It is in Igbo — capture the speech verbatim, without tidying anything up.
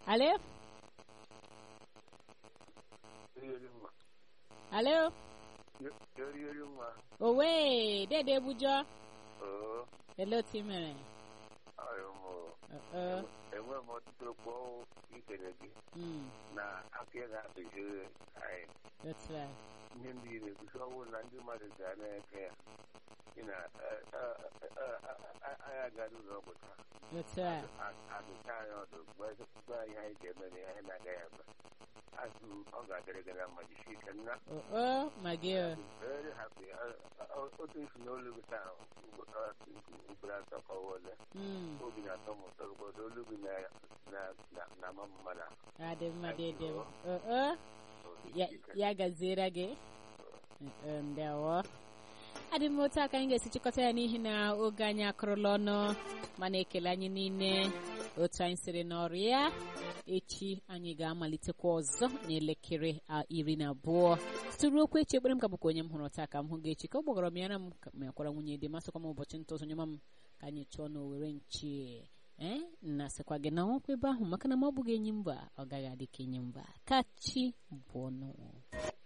Alo? Alo? Owe, dede bujo. Oh, Hello, Timere. ayo Uh-uh. enwe m ọtụtụ okwu ikele gị Mm, na aka ga-atụjere anyị that's right. ihe ndị ire kwụsị ọnwụ na ndị mmadụ ga na-eke ya ị na anyị agaghị ụlọ ọgwụ taa That's right. adụcha anyị ọdụ gbe anyị anyị ga-eme na ihe na-agaghị eme azụ ọ ga-adịrị gị na mma jisi ike nna Uh-uh, my girl. very happy otu isi n'olu gị taa ugboro atọ ka ọ wụle Mm, obi na-atọ m ụtọ ụbọchị olu gị na-ama mmadụ adị mma dede. Uh-uh. Ya ya gaziere gị. Uh-uh, ndewo. Adị m otu aka anyị ga-esi chịkọta ya n'ihi na oge anyị akụrụla ọnụ mana ekele anyị niile otu anyị siri n'ọrụ ya echi anyị ga-amalitekwa ọzọ n'elekere a iri na abụọ tụrụ okwu echi ekpere m ka bụkwa onye m hụrụ taa ka m hụ gị echi ka ọ gbagọrọ m ya na m ka mekwara nwunye dị masịkwa m ụbọchị ntụzụ nyema m ka anyị chọọ na owere nchi ee nna sịkwa gị na ọnwakwa ebe ahụ maka na ma ọ bụghị enyi mba ọ gaghị adị ka enyi mba ka chi bụ ọnụ